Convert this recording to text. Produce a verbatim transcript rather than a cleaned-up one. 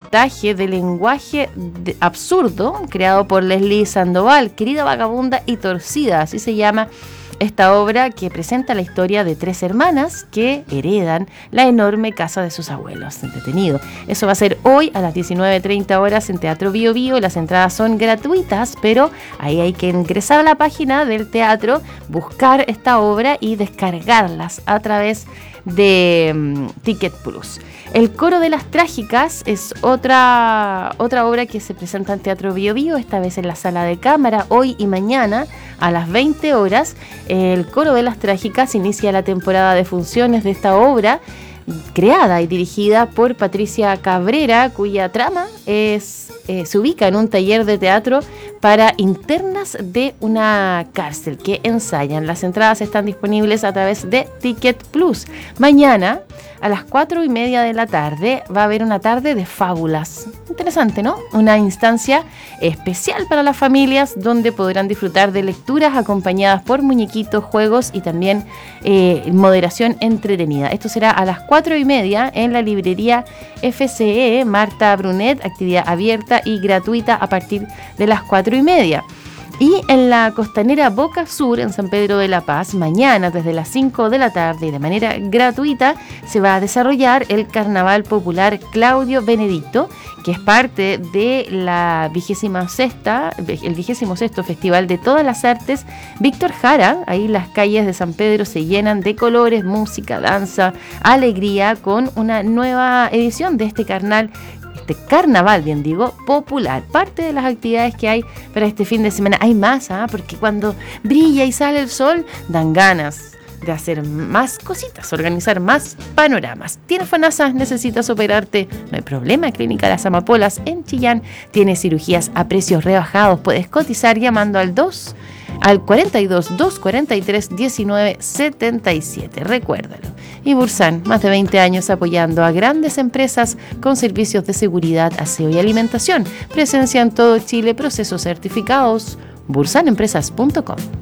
montaje de lenguaje de absurdo creado por Leslie Sandoval, Querida Vagabunda y Torcida, así se llama esta obra, que presenta la historia de tres hermanas que heredan la enorme casa de sus abuelos. Entretenido. Eso va a ser hoy a las diecinueve treinta horas en Teatro Bio Bio. Las entradas son gratuitas, pero ahí hay que ingresar a la página del teatro, buscar esta obra y descargarlas a través de um, Ticket Plus. El Coro de las Trágicas es otra, otra obra que se presenta en Teatro Bio Bio, esta vez en la sala de cámara, hoy y mañana a las veinte horas. El Coro de las Trágicas inicia la temporada de funciones de esta obra, creada y dirigida por Patricia Cabrera, cuya trama es, eh, se ubica en un taller de teatro para internas de una cárcel que ensayan. Las entradas están disponibles a través de Ticket Plus. Mañana, a las cuatro y media de la tarde, va a haber una tarde de fábulas. Interesante, ¿no? Una instancia especial para las familias donde podrán disfrutar de lecturas acompañadas por muñequitos, juegos y también eh, moderación entretenida. Esto será a las cuatro y media en la librería F C E Marta Brunet, actividad abierta y gratuita a partir de las cuatro y media. Y en la costanera Boca Sur, en San Pedro de la Paz, mañana desde las cinco de la tarde y de manera gratuita se va a desarrollar el Carnaval Popular Claudio Benedicto, que es parte de la vigésima sexta, el vigésimo sexto Festival de Todas las Artes Víctor Jara. Ahí las calles de San Pedro se llenan de colores, música, danza, alegría, con una nueva edición de este carnaval. Este carnaval, bien digo, popular. Parte de las actividades que hay para este fin de semana. Hay más, ¿eh? Porque cuando brilla y sale el sol, dan ganas de hacer más cositas, organizar más panoramas. ¿Tienes FONASA? ¿Necesitas operarte? No hay problema. Clínica Las Amapolas en Chillán tiene cirugías a precios rebajados. Puedes cotizar llamando al dos al cuarenta y dos, doscientos cuarenta y tres, diecinueve setenta y siete. Recuérdalo. Y Bursan, más de veinte años apoyando a grandes empresas con servicios de seguridad, aseo y alimentación. Presencia en todo Chile, procesos certificados. bursan empresas punto com.